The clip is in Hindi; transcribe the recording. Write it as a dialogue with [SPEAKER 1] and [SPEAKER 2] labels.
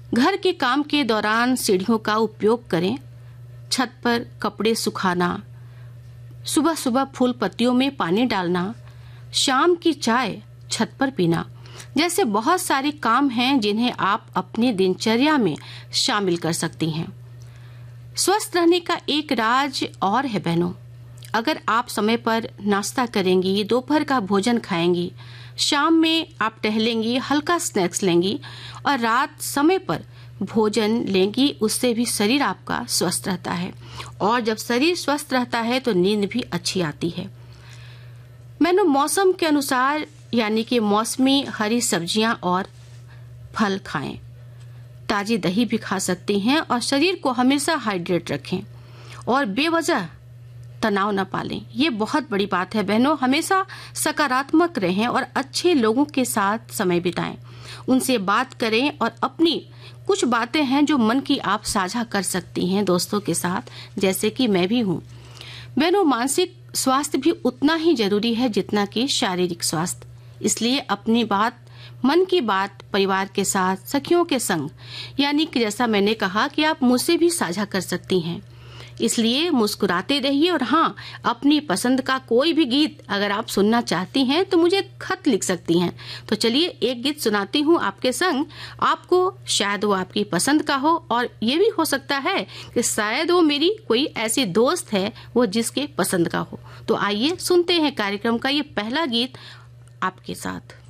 [SPEAKER 1] घर के काम के दौरान सीढ़ियों का उपयोग करें। छत पर कपड़े सुखाना, सुबह सुबह फूल पत्तियों में पानी डालना, शाम की चाय छत पर पीना जैसे बहुत सारे काम हैं जिन्हें आप अपनी दिनचर्या में शामिल कर सकती हैं। स्वस्थ रहने का एक राज और है बहनों, अगर आप समय पर नाश्ता करेंगी, दोपहर का भोजन खाएंगी, शाम में आप टहलेंगी, हल्का स्नैक्स लेंगी और रात समय पर भोजन लेंगी, उससे भी शरीर आपका स्वस्थ रहता है। और जब शरीर स्वस्थ रहता है तो नींद भी अच्छी आती है। मैंने मौसम के अनुसार यानी कि मौसमी हरी सब्जियां और फल खाएं। ताजी दही भी खा सकती हैं और शरीर को हमेशा हाइड्रेट रखें और बेवजह तनाव न पालें। ये बहुत बड़ी बात है बहनों। हमेशा सकारात्मक रहें और अच्छे लोगों के साथ समय बिताएं, उनसे बात करें और अपनी कुछ बातें हैं जो मन की आप साझा कर सकती हैं दोस्तों के साथ, जैसे कि मैं भी हूँ। बहनों, मानसिक स्वास्थ्य भी उतना ही जरूरी है जितना कि शारीरिक स्वास्थ्य। इसलिए अपनी बात, मन की बात परिवार के साथ, सखियों के संग, यानी कि जैसा मैंने कहा कि आप मुझसे भी साझा कर सकती हैं। इसलिए मुस्कुराते रहिए और हाँ, अपनी पसंद का कोई भी गीत अगर आप सुनना चाहती हैं तो मुझे खत लिख सकती हैं। तो चलिए एक गीत सुनाती हूँ आपके संग, आपको शायद वो आपकी पसंद का हो और ये भी हो सकता है कि शायद वो मेरी कोई ऐसी दोस्त है वो जिसके पसंद का हो। तो आइए सुनते हैं कार्यक्रम का ये पहला गीत आपके साथ।